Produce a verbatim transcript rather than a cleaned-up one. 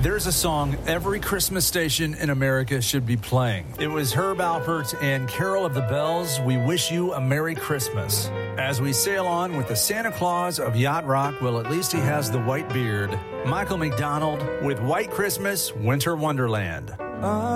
There's a song every Christmas station in America should be playing. It was Herb Alpert and Carol of the Bells, We Wish You a Merry Christmas. As we sail on with the Santa Claus of Yacht Rock, well, at least he has the white beard. Michael McDonald with White Christmas, Winter Wonderland.